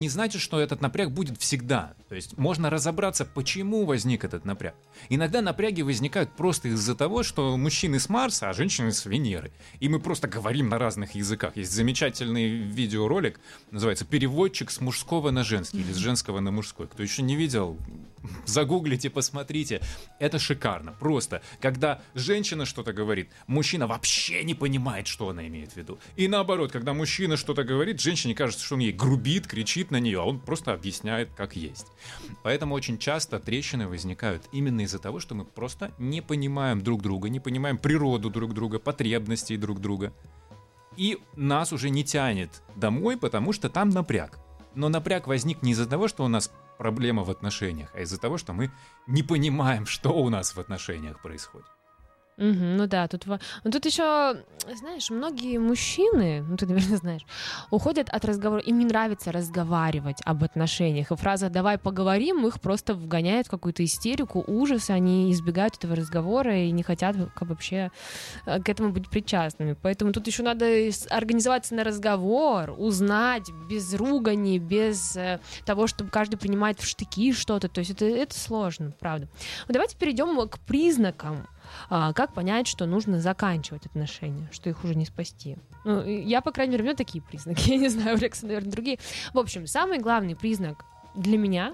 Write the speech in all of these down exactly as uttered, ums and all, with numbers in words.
не значит, что этот напряг будет всегда. То есть можно разобраться, почему возник этот напряг. Иногда напряги возникают просто из-за того, что мужчины с Марса, а женщины с Венеры. И мы просто говорим на разных языках. Есть замечательный видеоролик, называется «Переводчик с мужского на женский» или с женского на мужской. Кто еще не видел, загуглите, посмотрите. Это шикарно. Просто, когда женщина что-то говорит, мужчина вообще не понимает, что она имеет в виду. И наоборот, когда мужчина что-то говорит, женщине кажется, что он ей грубит, кричит на нее, а он просто объясняет, как есть. Поэтому очень часто трещины возникают именно из-за того, что мы просто не понимаем друг друга, не понимаем природу друг друга, потребностей друг друга. И нас уже не тянет домой, потому что там напряг. Но напряг возник не из-за того, что у нас проблема в отношениях, а из-за того, что мы не понимаем, что у нас в отношениях происходит. Мгм, ну да, тут, во- ну тут еще, знаешь, многие мужчины, ну ты, наверное, знаешь, уходят от разговора, им не нравится разговаривать об отношениях, и фраза «давай поговорим» их просто вгоняет в какую-то истерику, ужас, они избегают этого разговора и не хотят как вообще э, к этому быть причастными. Поэтому тут еще надо с- организоваться на разговор, узнать без ругани, без э, того, чтобы каждый принимает в штыки что-то, то есть это, это сложно, правда. Ну, давайте перейдем к признакам. А, как понять, что нужно заканчивать отношения, что их уже не спасти? Ну, и я, по крайней мере, у меня такие признаки. Я не знаю, у Лекса, наверное, другие. В общем, самый главный признак для меня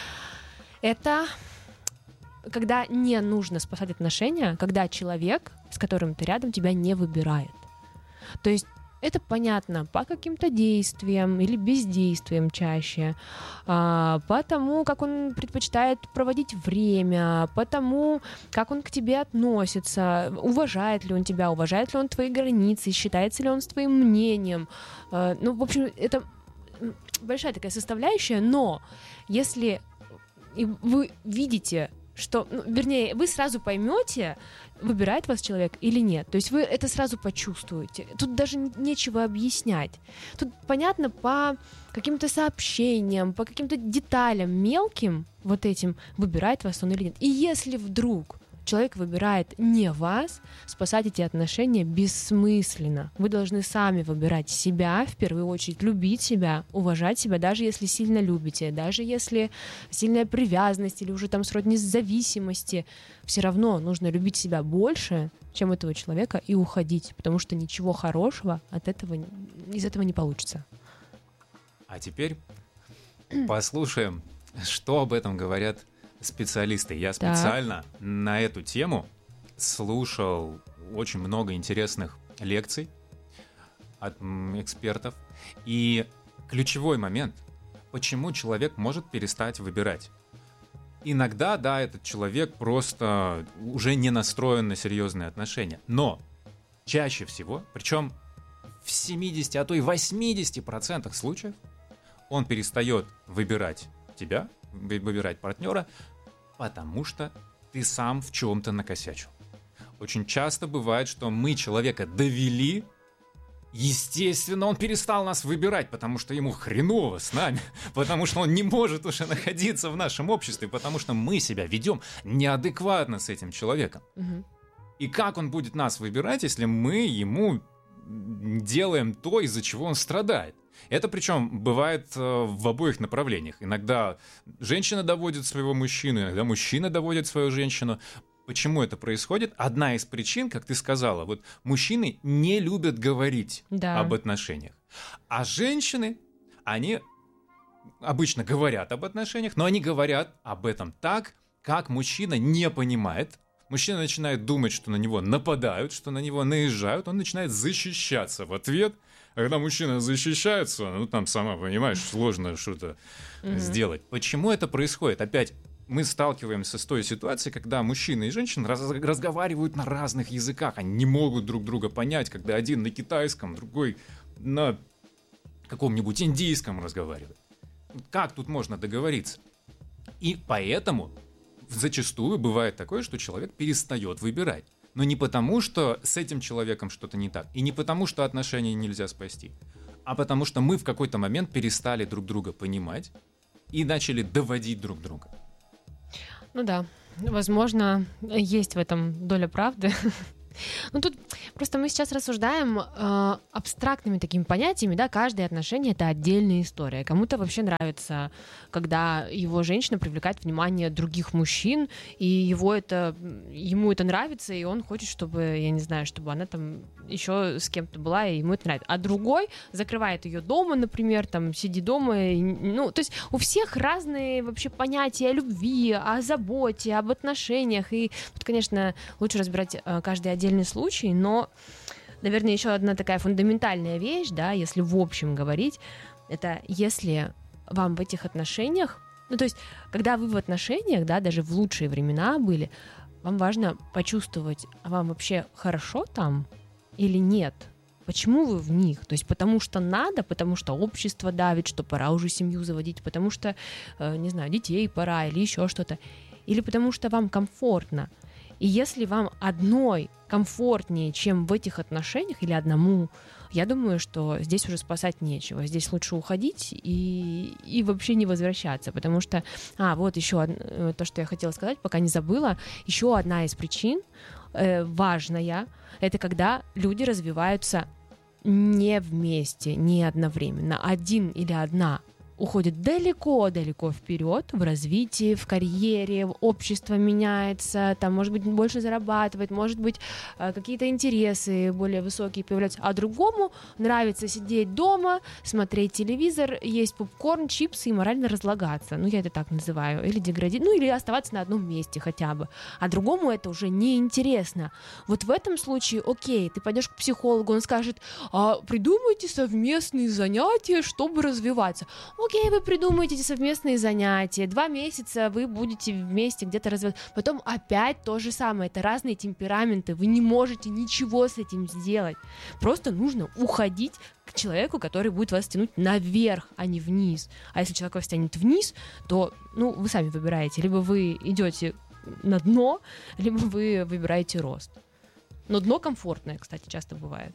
— это когда не нужно спасать отношения, когда человек, с которым ты рядом, тебя не выбирает. То есть это понятно по каким-то действиям или бездействиям чаще, а, по тому, как он предпочитает проводить время, по тому, как он к тебе относится, уважает ли он тебя, уважает ли он твои границы, считается ли он с твоим мнением. А, ну, в общем, это м, большая такая составляющая, но если и вы видите, что, ну, вернее, вы сразу поймете, выбирает вас человек или нет. То есть вы это сразу почувствуете. Тут даже н- нечего объяснять. Тут понятно по каким-то сообщениям, по каким-то деталям мелким вот этим, выбирает вас он или нет. И если вдруг человек выбирает не вас, спасать эти отношения бессмысленно. Вы должны сами выбирать себя, в первую очередь любить себя, уважать себя, даже если сильно любите, даже если сильная привязанность или уже там сродни зависимости, все равно нужно любить себя больше, чем этого человека, и уходить, потому что ничего хорошего от этого, из этого не получится. А теперь послушаем, что об этом говорят специалисты. Я Так. специально на эту тему слушал очень много интересных лекций от м, экспертов. И ключевой момент, почему человек может перестать выбирать. Иногда, да, этот человек просто уже не настроен на серьезные отношения. Но чаще всего, причем в семидесяти, а то и восьмидесяти процентах случаев, он перестает выбирать тебя, вы- выбирать партнера, потому что ты сам в чем-то накосячил. Очень часто бывает, что мы человека довели, естественно, он перестал нас выбирать, потому что ему хреново с нами, потому что он не может уже находиться в нашем обществе, потому что мы себя ведем неадекватно с этим человеком. Мгм. И как он будет нас выбирать, если мы ему делаем то, из-за чего он страдает? Это причем бывает э, в обоих направлениях. Иногда женщина доводит своего мужчину, иногда мужчина доводит свою женщину. Почему это происходит? Одна из причин, как ты сказала, вот мужчины не любят говорить Да. об отношениях. А женщины, они обычно говорят об отношениях, но они говорят об этом так, как мужчина не понимает. Мужчина начинает думать, что на него нападают, что на него наезжают, он начинает защищаться в ответ. А когда мужчина защищается, ну там, сама понимаешь, сложно что-то сделать. Почему это происходит? Опять мы сталкиваемся с той ситуацией, когда мужчина и женщина раз- разговаривают на разных языках, они не могут друг друга понять, когда один на китайском, другой на каком-нибудь индийском разговаривает. Как тут можно договориться? И поэтому зачастую бывает такое, что человек перестает выбирать. Но не потому, что с этим человеком что-то не так, и не потому, что отношения нельзя спасти, а потому что мы в какой-то момент перестали друг друга понимать и начали доводить друг друга. Ну да, возможно, есть в этом доля правды. Ну тут Просто мы сейчас рассуждаем э, абстрактными такими понятиями, да, каждое отношение — это отдельная история. Кому-то вообще нравится, когда его женщина привлекает внимание других мужчин, и его это, ему это нравится, и он хочет, чтобы, я не знаю, чтобы она там еще с кем-то была, и ему это нравится. А другой закрывает ее дома, например, там, сиди дома, и, ну, то есть у всех разные вообще понятия о любви, о заботе, об отношениях, и тут, конечно, лучше разбирать э, каждый отдельный случай, но, наверное, еще одна такая фундаментальная вещь, да, если в общем говорить, это если вам в этих отношениях, ну, то есть, когда вы в отношениях, да, даже в лучшие времена были, вам важно почувствовать, а вам вообще хорошо там или нет? Почему вы в них? То есть потому что надо, потому что общество давит, что пора уже семью заводить, потому что, э, не знаю, детей пора или еще что-то, или потому что вам комфортно. И если вам одной комфортнее, чем в этих отношениях, или одному, я думаю, что здесь уже спасать нечего. Здесь лучше уходить и, и вообще не возвращаться, потому что... А, вот еще од... то, что я хотела сказать, пока не забыла. Еще одна из причин э, важная, это когда люди развиваются не вместе, не одновременно. Один или одна уходит далеко-далеко вперед в развитии, в карьере, общество меняется, там, может быть, больше зарабатывает, может быть, какие-то интересы более высокие появляются, а другому нравится сидеть дома, смотреть телевизор, есть попкорн, чипсы и морально разлагаться, ну, я это так называю, или деградировать, ну, или оставаться на одном месте хотя бы, а другому это уже неинтересно. Вот в этом случае, окей, ты пойдешь к психологу, он скажет, а придумайте совместные занятия, чтобы развиваться. Окей, вы придумаете эти совместные занятия, два месяца вы будете вместе где-то развиваться, потом опять то же самое, это разные темпераменты, вы не можете ничего с этим сделать, просто нужно уходить к человеку, который будет вас тянуть наверх, а не вниз, а если человек вас тянет вниз, то, ну, вы сами выбираете, либо вы идете на дно, либо вы выбираете рост, но дно комфортное, кстати, часто бывает.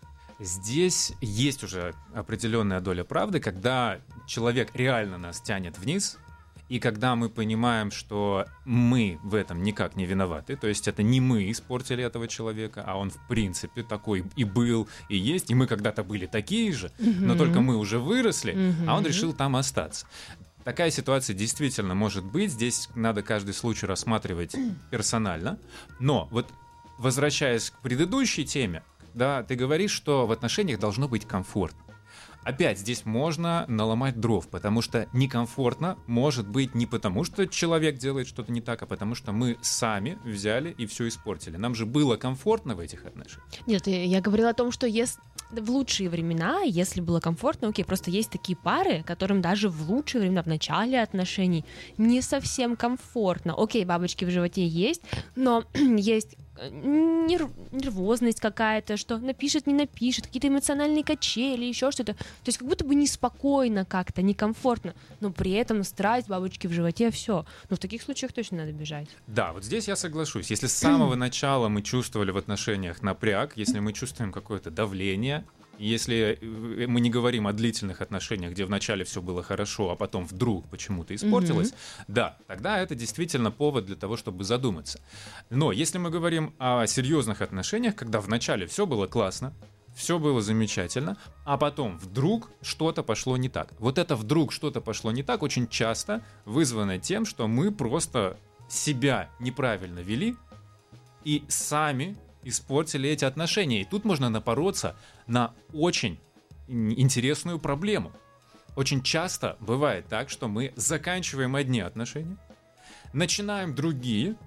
Здесь есть уже определенная доля правды, когда человек реально нас тянет вниз, и когда мы понимаем, что мы в этом никак не виноваты, то есть это не мы испортили этого человека, а он в принципе такой и был, и есть, и мы когда-то были такие же, mm-hmm. но только мы уже выросли, mm-hmm. а он решил там остаться. Такая ситуация действительно может быть, здесь надо каждый случай рассматривать персонально, но вот возвращаясь к предыдущей теме, да, ты говоришь, что в отношениях должно быть комфортно. Опять здесь можно наломать дров, потому что некомфортно может быть не потому, что человек делает что-то не так, а потому что мы сами взяли и все испортили. Нам же было комфортно в этих отношениях. Нет, я говорила о том, что если в лучшие времена, если было комфортно, окей, просто есть такие пары, которым даже в лучшие времена, в начале отношений, не совсем комфортно. Окей, бабочки в животе есть, но есть нерв, нервозность какая-то, что напишет, не напишет, какие-то эмоциональные качели, еще что-то. То есть как будто бы неспокойно как-то, некомфортно, но при этом страсть, бабочки в животе, все. Но в таких случаях точно надо бежать. Да, вот здесь я соглашусь. Если с самого начала мы чувствовали в отношениях напряг, если мы чувствуем какое-то давление, если мы не говорим о длительных отношениях, где вначале все было хорошо, а потом вдруг почему-то испортилось, mm-hmm. да, тогда это действительно повод для того, чтобы задуматься. Но если мы говорим о серьезных отношениях, когда вначале все было классно, все было замечательно, а потом вдруг что-то пошло не так. Вот это вдруг что-то пошло не так очень часто вызвано тем, что мы просто себя неправильно вели и сами испортили эти отношения. И тут можно напороться на очень интересную проблему. Очень часто бывает так, что мы заканчиваем одни отношения, начинаем другие,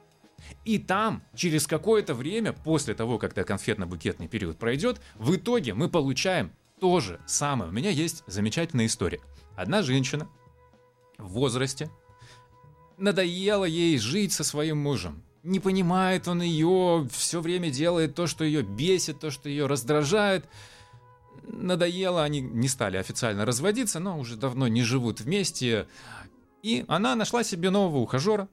и там через какое-то время, после того, когда конфетно-букетный период пройдет, в итоге мы получаем то же самое. У меня есть замечательная история. Одна женщина в возрасте, надоело ей жить со своим мужем. Не понимает он ее, все время делает то, что ее бесит, то, что ее раздражает. Надоело, они не стали официально разводиться, но уже давно не живут вместе. И она нашла себе нового ухажера.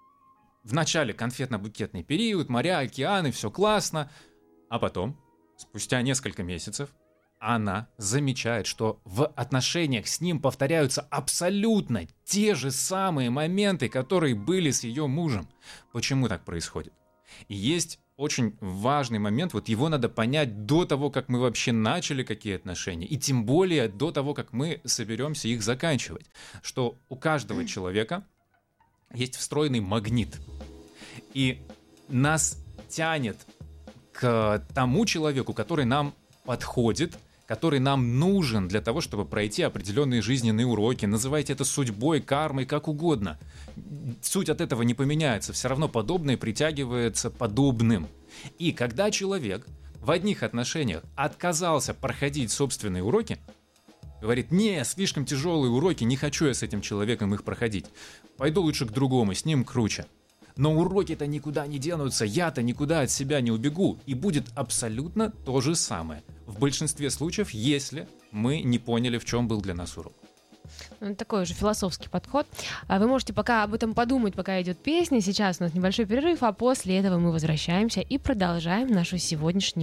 В начале конфетно-букетный период, моря, океаны, все классно. А потом, спустя несколько месяцев, она замечает, что в отношениях с ним повторяются абсолютно те же самые моменты, которые были с ее мужем. Почему так происходит? И есть очень важный момент, вот его надо понять до того, как мы вообще начали какие отношения, и тем более до того, как мы соберемся их заканчивать, что у каждого человека есть встроенный магнит, и нас тянет к тому человеку, который нам подходит, который нам нужен для того, чтобы пройти определенные жизненные уроки. Называйте это судьбой, кармой, как угодно. Суть от этого не поменяется. Все равно подобное притягивается подобным. И когда человек в одних отношениях отказался проходить собственные уроки, говорит: не, слишком тяжелые уроки, не хочу я с этим человеком их проходить. Пойду лучше к другому, с ним круче. Но уроки-то никуда не денутся, я-то никуда от себя не убегу. И будет абсолютно то же самое. В большинстве случаев, если мы не поняли, в чем был для нас урок. Ну, такой же философский подход. А Вы можете пока об этом подумать, пока идет песня. Сейчас у нас небольшой перерыв, а после этого мы возвращаемся и продолжаем нашу сегодняшнюю